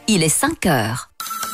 il est 5 heures.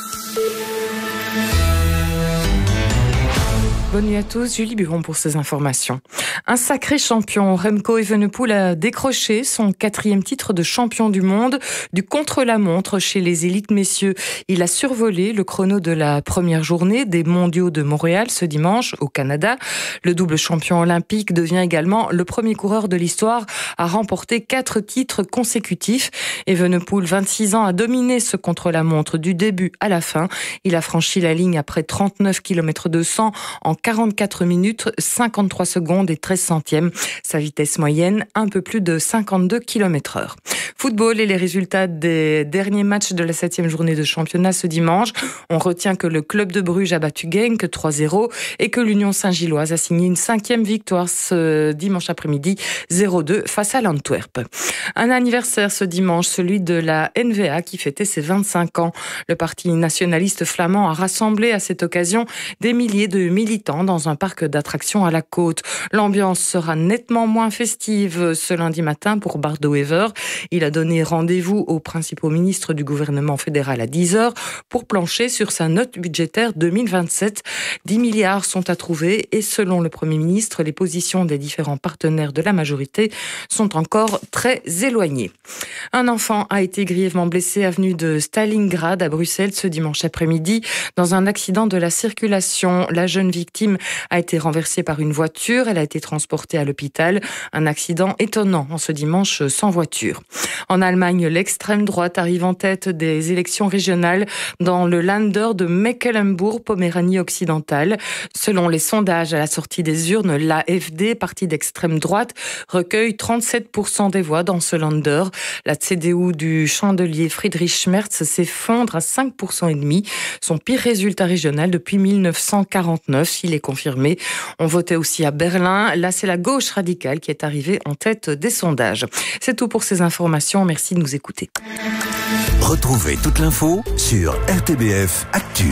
Bonne nuit à tous, Julie Buron pour ces informations. Un sacré champion, Remco Evenepoel a décroché son 4e titre de champion du monde du contre-la-montre chez les élites messieurs. Il a survolé le chrono de la première journée des mondiaux de Montréal ce dimanche au Canada. Le double champion olympique devient également le premier coureur de l'histoire à remporter 4 titres consécutifs. Evenepoel, 26 ans, a dominé ce contre-la-montre du début à la fin. Il a franchi la ligne après 39 km 200 en 44 minutes, 53 secondes et 13 centièmes. Sa vitesse moyenne, un peu plus de 52 km/h. Football et les résultats des derniers matchs de la 7e journée de championnat ce dimanche. On retient que le club de Bruges a battu Genk 3-0 et que l'Union Saint-Gilloise a signé une 5e victoire ce dimanche après-midi 0-2 face à l'Antwerp. Un anniversaire ce dimanche, celui de la NVA qui fêtait ses 25 ans. Le parti nationaliste flamand a rassemblé à cette occasion des milliers de militants dans un parc d'attractions à la côte. L'ambiance sera nettement moins festive ce lundi matin pour Bart De Wever. Il a donné rendez-vous aux principaux ministres du gouvernement fédéral à 10h pour plancher sur sa note budgétaire 2027. 10 milliards sont à trouver et selon le Premier ministre, les positions des différents partenaires de la majorité sont encore très éloignées. Un enfant a été grièvement blessé avenue de Stalingrad à Bruxelles ce dimanche après-midi dans un accident de la circulation. La jeune victime a été renversée par une voiture. Elle a été transportée à l'hôpital. Un accident étonnant en ce dimanche sans voiture. En Allemagne, l'extrême droite arrive en tête des élections régionales dans le Länder de Mecklembourg-Poméranie occidentale. Selon les sondages à la sortie des urnes, l'AfD, parti d'extrême droite, recueille 37% des voix dans ce Länder. La CDU du chandelier Friedrich Merz s'effondre à 5,5%. Son pire résultat régional depuis 1949, s'il est confirmé. On votait aussi à Berlin. Là, c'est la gauche radicale qui est arrivée en tête des sondages. C'est tout pour ces informations. Merci de nous écouter. Retrouvez toute l'info sur RTBF Actu.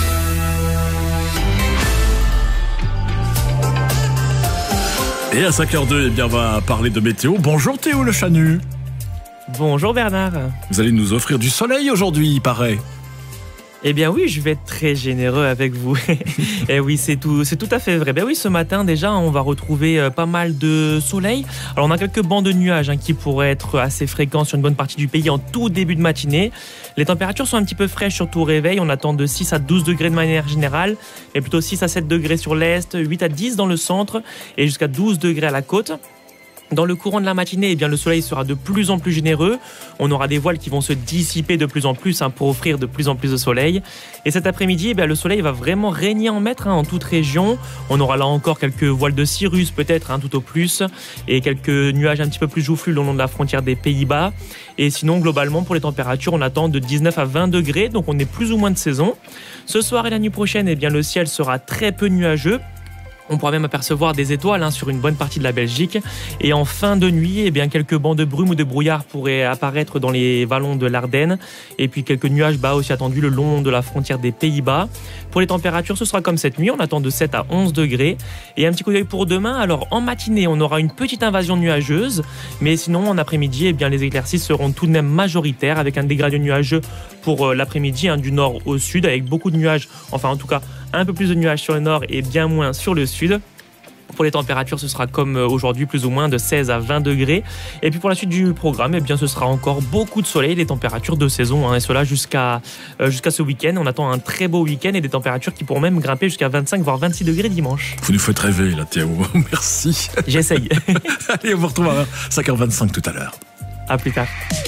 Et à 5h02, eh bien, on va parler de météo. Bonjour Théo Le Chanu. Bonjour Bernard. Vous allez nous offrir du soleil aujourd'hui, il paraît. Eh bien oui, je vais être très généreux avec vous. Et oui, c'est tout à fait vrai. Ben oui, ce matin déjà, on va retrouver pas mal de soleil. Alors on a quelques bancs de nuages qui pourraient être assez fréquents sur une bonne partie du pays en tout début de matinée. Les températures sont un petit peu fraîches surtout au réveil. On attend de 6 à 12 degrés de manière générale, mais plutôt 6 à 7 degrés sur l'est, 8 à 10 dans le centre et jusqu'à 12 degrés à la côte. Dans le courant de la matinée, eh bien, le soleil sera de plus en plus généreux. On aura des voiles qui vont se dissiper de plus en plus pour offrir de plus en plus de soleil. Et cet après-midi, eh bien, le soleil va vraiment régner en maître en toute région. On aura là encore quelques voiles de cirrus peut-être tout au plus et quelques nuages un petit peu plus joufflus le long de la frontière des Pays-Bas. Et sinon, globalement, pour les températures, on attend de 19 à 20 degrés, donc on est plus ou moins de saison. Ce soir et la nuit prochaine, eh bien, le ciel sera très peu nuageux. On pourra même apercevoir des étoiles sur une bonne partie de la Belgique. Et en fin de nuit, eh bien, quelques bancs de brume ou de brouillard pourraient apparaître dans les vallons de l'Ardenne. Et puis quelques nuages bas aussi attendus le long de la frontière des Pays-Bas. Pour les températures, ce sera comme cette nuit. On attend de 7 à 11 degrés. Et un petit coup d'œil pour demain. Alors en matinée, on aura une petite invasion nuageuse. Mais sinon, en après-midi, eh bien, les éclaircies seront tout de même majoritaires avec un dégradé nuageux pour l'après-midi du nord au sud avec beaucoup de nuages. Enfin, en tout cas, un peu plus de nuages sur le nord et bien moins sur le sud. Pour les températures, ce sera comme aujourd'hui, plus ou moins de 16 à 20 degrés. Et puis pour la suite du programme, eh bien, ce sera encore beaucoup de soleil, des températures de saison, et cela jusqu'à ce week-end. On attend un très beau week-end et des températures qui pourront même grimper jusqu'à 25 voire 26 degrés dimanche. Vous nous faites rêver là, Théo. Merci. J'essaye. Allez, on vous retrouve à 5h25 tout à l'heure. À plus tard.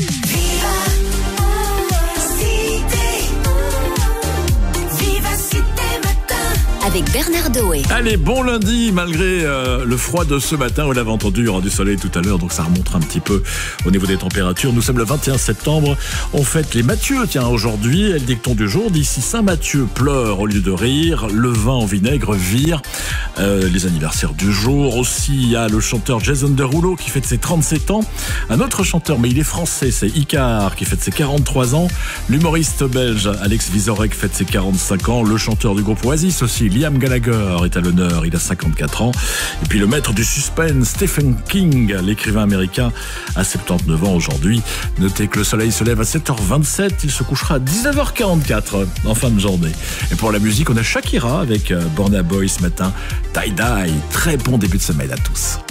Avec Bernard Doé. Allez, bon lundi, malgré le froid de ce matin. On l'avait entendu, il y aura du soleil tout à l'heure, donc ça remontera un petit peu au niveau des températures. Nous sommes le 21 septembre. On fête les Mathieu, tiens, aujourd'hui. Et le dicton du jour, d'ici Saint-Mathieu pleure au lieu de rire, le vin en vinaigre vire. Les anniversaires du jour. Aussi, il y a le chanteur Jason Derulo qui fête ses 37 ans. Un autre chanteur, mais il est français, c'est Icar qui fête ses 43 ans. L'humoriste belge Alex Vizorek fête ses 45 ans. Le chanteur du groupe Oasis aussi, Liam Gallagher est à l'honneur, il a 54 ans. Et puis le maître du suspense, Stephen King, l'écrivain américain, a 79 ans aujourd'hui. Notez que le soleil se lève à 7h27, il se couchera à 19h44 en fin de journée. Et pour la musique, on a Shakira avec Burna Boy ce matin. Tie Dye, très bon début de semaine à tous.